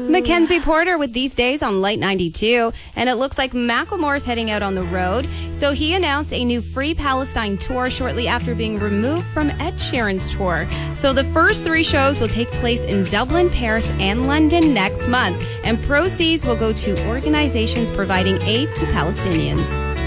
Mackenzie Porter with These Days on Light 92. And it looks like Macklemore's heading out on the road. So he announced a new Free Palestine tour shortly after being removed from Ed Sheeran's tour. So the first 3 shows will take place in Dublin, Paris, and London next month. And proceeds will go to organizations providing aid to Palestinians.